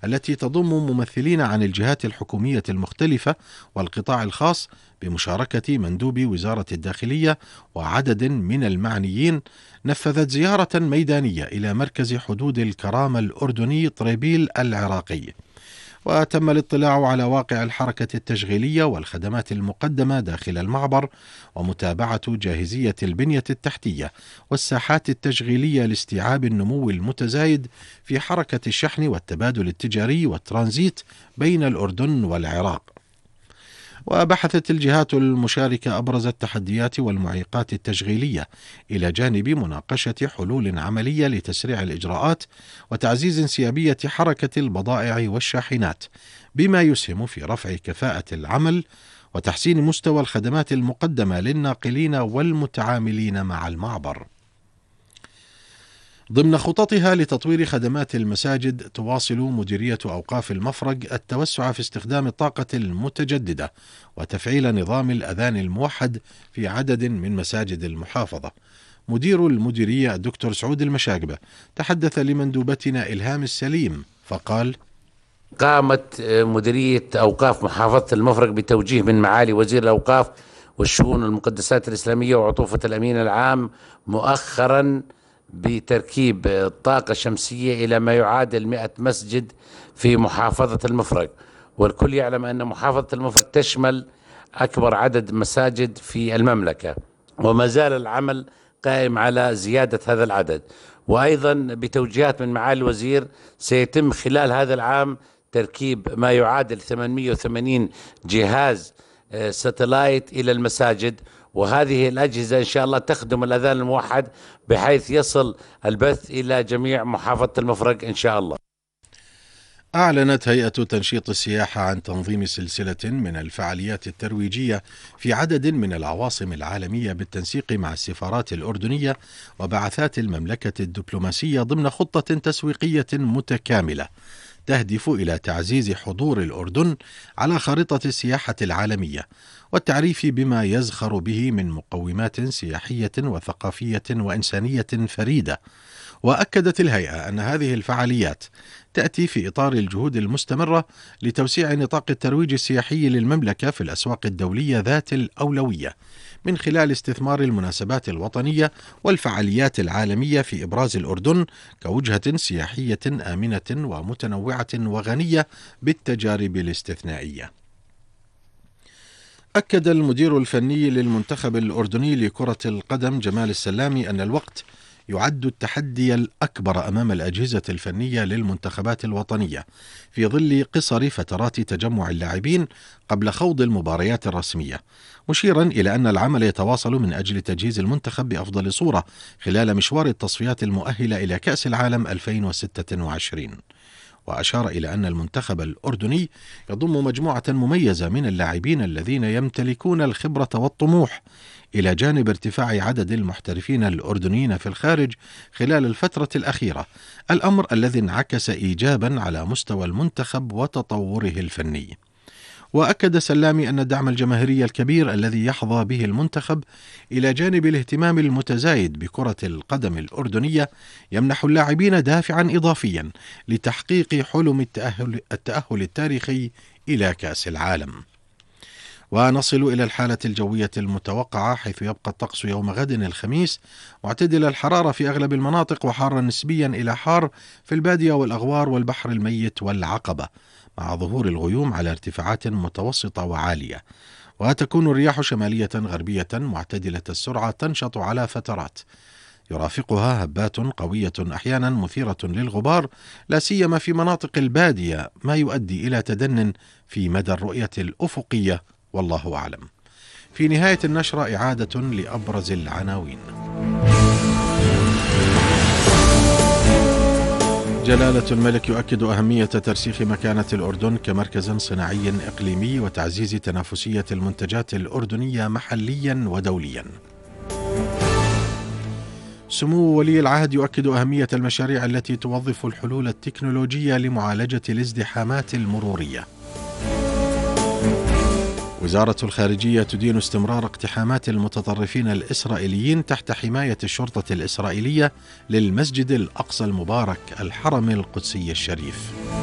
التي تضم ممثلين عن الجهات الحكومية المختلفة والقطاع الخاص بمشاركة مندوب وزارة الداخلية وعدد من المعنيين، نفذت زيارة ميدانية إلى مركز حدود الكرامة الأردني طريبيل العراقي، وتم الاطلاع على واقع الحركة التشغيلية والخدمات المقدمة داخل المعبر، ومتابعة جاهزية البنية التحتية والساحات التشغيلية لاستيعاب النمو المتزايد في حركة الشحن والتبادل التجاري والترانزيت بين الأردن والعراق. وبحثت الجهات المشاركة أبرز التحديات والمعيقات التشغيلية إلى جانب مناقشة حلول عملية لتسريع الإجراءات وتعزيز انسيابية حركة البضائع والشاحنات، بما يسهم في رفع كفاءة العمل وتحسين مستوى الخدمات المقدمة للناقلين والمتعاملين مع المعبر. ضمن خططها لتطوير خدمات المساجد، تواصل مديرية أوقاف المفرق التوسع في استخدام الطاقة المتجددة وتفعيل نظام الأذان الموحد في عدد من مساجد المحافظة. مدير المديرية الدكتور سعود المشاقبة تحدث لمندوبتنا إلهام السليم فقال: قامت مديرية أوقاف محافظة المفرق بتوجيه من معالي وزير الأوقاف والشؤون المقدسات الإسلامية وعطوفة الأمين العام مؤخرا بتركيب طاقة شمسية إلى ما يعادل 100 مسجد في محافظة المفرق. والكل يعلم أن محافظة المفرق تشمل أكبر عدد مساجد في المملكة، وما زال العمل قائم على زيادة هذا العدد. وأيضا بتوجيهات من معالي الوزير سيتم خلال هذا العام تركيب ما يعادل 880 جهاز ساتلايت إلى المساجد، وهذه الأجهزة إن شاء الله تخدم الأذان الموحد بحيث يصل البث إلى جميع محافظة المفرق إن شاء الله. أعلنت هيئة تنشيط السياحة عن تنظيم سلسلة من الفعاليات الترويجية في عدد من العواصم العالمية بالتنسيق مع السفارات الأردنية وبعثات المملكة الدبلوماسية ضمن خطة تسويقية متكاملة تهدف إلى تعزيز حضور الأردن على خارطة السياحة العالمية والتعريف بما يزخر به من مقومات سياحية وثقافية وإنسانية فريدة. وأكدت الهيئة أن هذه الفعاليات تأتي في إطار الجهود المستمرة لتوسيع نطاق الترويج السياحي للمملكة في الأسواق الدولية ذات الأولوية من خلال استثمار المناسبات الوطنية والفعاليات العالمية في إبراز الأردن كوجهة سياحية آمنة ومتنوعة وغنية بالتجارب الاستثنائية. أكد المدير الفني للمنتخب الأردني لكرة القدم جمال السلامي أن الوقت يعد التحدي الأكبر أمام الأجهزة الفنية للمنتخبات الوطنية في ظل قصر فترات تجمع اللاعبين قبل خوض المباريات الرسمية، مشيرا إلى أن العمل يتواصل من أجل تجهيز المنتخب بأفضل صورة خلال مشوار التصفيات المؤهلة إلى كأس العالم 2026. وأشار إلى أن المنتخب الأردني يضم مجموعة مميزة من اللاعبين الذين يمتلكون الخبرة والطموح، إلى جانب ارتفاع عدد المحترفين الأردنيين في الخارج خلال الفترة الأخيرة، الأمر الذي انعكس إيجابا على مستوى المنتخب وتطوره الفني. وأكد سلامي أن الدعم الجماهيري الكبير الذي يحظى به المنتخب إلى جانب الاهتمام المتزايد بكرة القدم الأردنية يمنح اللاعبين دافعا إضافيا لتحقيق حلم التأهل التاريخي إلى كأس العالم. ونصل إلى الحالة الجوية المتوقعة، حيث يبقى الطقس يوم غد الخميس معتدل الحرارة في أغلب المناطق وحارا نسبيا إلى حار في البادية والأغوار والبحر الميت والعقبة، مع ظهور الغيوم على ارتفاعات متوسطة وعالية. وتكون الرياح شمالية غربية معتدلة السرعة تنشط على فترات، يرافقها هبات قوية أحيانا مثيرة للغبار لا سيما في مناطق البادية، ما يؤدي إلى تدن في مدى الرؤية الأفقية، والله أعلم. في نهاية النشرة إعادة لأبرز العناوين. جلالة الملك يؤكد أهمية ترسيخ مكانة الأردن كمركز صناعي إقليمي وتعزيز تنافسية المنتجات الأردنية محليا ودوليا. سمو ولي العهد يؤكد أهمية المشاريع التي توظف الحلول التكنولوجية لمعالجة الازدحامات المرورية. وزارة الخارجية تدين استمرار اقتحامات المتطرفين الإسرائيليين تحت حماية الشرطة الإسرائيلية للمسجد الأقصى المبارك الحرم القدسي الشريف.